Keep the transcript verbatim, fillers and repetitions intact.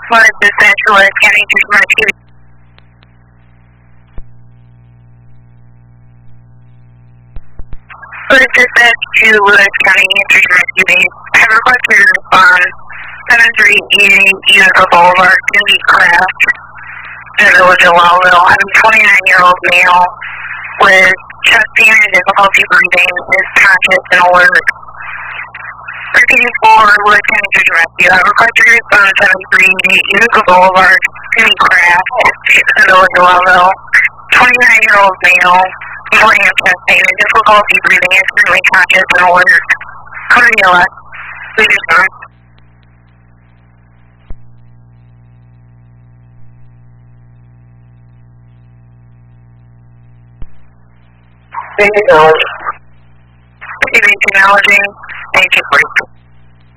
Flood dispatch to Lewis County Intrusion Rescue. Flood dispatch to Lewis County Intrusion Rescue Base. I have requested to respond seven three eight eight Utica Boulevard, Cindy Craft, in the village of Wellville. I have a twenty-nine-year-old male with chest pain and difficulty breathing, is conscious and alert. Repeating for Lewis County Intrusion Rescue. I request to respond seven three eight eight Utica Boulevard, Cindy Craft, in the village of Wellville. twenty-nine-year-old male, complaining of chest pain and difficulty breathing, is currently conscious and alert. Code E L S. Please respond. Thank you, acknowledging. Thank you, acknowledging. Thank you,